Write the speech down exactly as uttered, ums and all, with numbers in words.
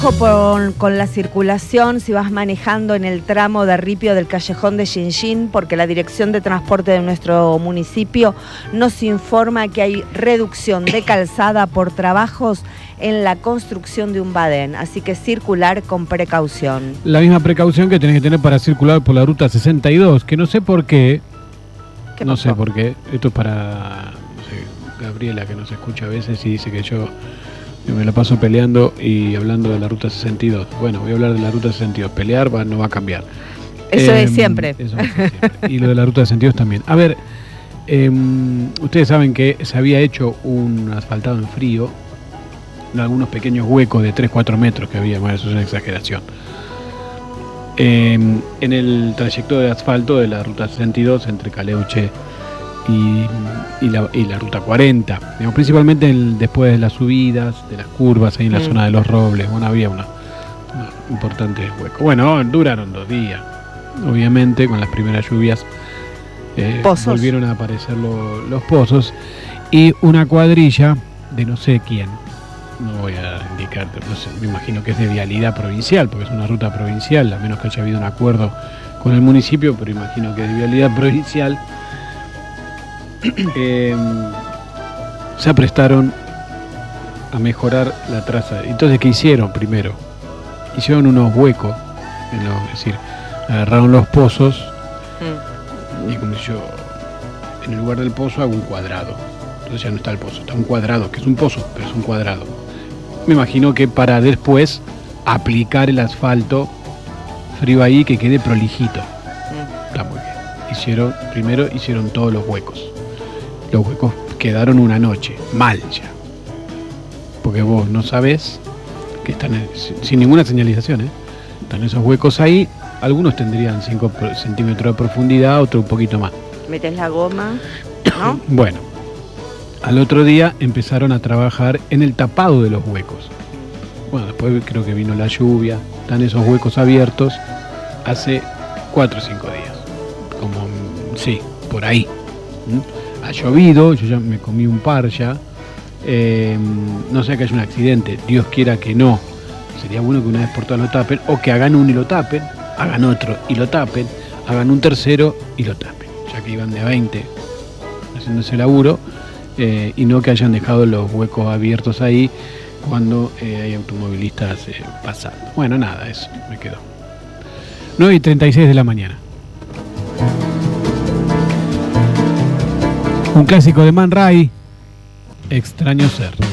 Con, con la circulación, si vas manejando en el tramo de Ripio del Callejón de Xinxin, porque la Dirección de Transporte de nuestro municipio nos informa que hay reducción de calzada por trabajos en la construcción de un badén, así que circular con precaución. La misma precaución que tenés que tener para circular por la ruta sesenta y dos, que no sé por qué, ¿Qué no pasó? sé por qué, esto es para, no sé, Gabriela, que nos escucha a veces y dice que yo me la paso peleando y hablando de la ruta sesenta y dos. Bueno, voy a hablar de la ruta sesenta y dos. Pelear va, no va a cambiar. Eso eh, es siempre. Eso es siempre. Y lo de la ruta sesenta y dos también. A ver, eh, ustedes saben que se había hecho un asfaltado en frío, en algunos pequeños huecos de tres a cuatro metros que había, bueno, eso es una exageración. Eh, en el trayecto de asfalto de la ruta sesenta y dos entre Caleuche Y, y, la, y la ruta cuarenta, digamos, principalmente el, después de las subidas, de las curvas, ahí en la mm. zona de los Robles, bueno, había una, una importante hueco. Bueno, duraron dos días, obviamente, con las primeras lluvias eh, volvieron a aparecer lo, los pozos y una cuadrilla de no sé quién, no voy a indicarte, no sé, me imagino que es de vialidad provincial, porque es una ruta provincial, a menos que haya habido un acuerdo con el municipio, pero imagino que es de vialidad provincial. Eh, se aprestaron a mejorar la traza. Entonces, ¿qué hicieron primero? Hicieron unos huecos, en lo, es decir, agarraron los pozos mm. y como yo, en el lugar del pozo hago un cuadrado. Entonces ya no está el pozo, está un cuadrado, que es un pozo, pero es un cuadrado. Me imagino que para después aplicar el asfalto frío ahí, que quede prolijito. Mm. Está muy bien. Hicieron, primero hicieron todos los huecos. Los huecos quedaron una noche, mal ya. Porque vos no sabés que están en, sin ninguna señalización, ¿eh? Están esos huecos ahí, algunos tendrían cinco centímetros de profundidad, otros un poquito más. Metes la goma, ¿no? Bueno, al otro día empezaron a trabajar en el tapado de los huecos. Bueno, después creo que vino la lluvia, están esos huecos abiertos hace cuatro o cinco días. Como, sí, por ahí. ¿Mm? Ha llovido, yo ya me comí un par ya, eh, no sea que haya un accidente, Dios quiera que no, sería bueno que una vez por todas lo tapen, o que hagan uno y lo tapen, hagan otro y lo tapen, hagan un tercero y lo tapen, ya que iban de a veinte haciendo ese laburo, eh, y no que hayan dejado los huecos abiertos ahí cuando eh, hay automovilistas eh, pasando. Bueno, nada, eso me quedó. nueve y treinta y seis de la mañana. Un clásico de Man Ray, Extraño Ser.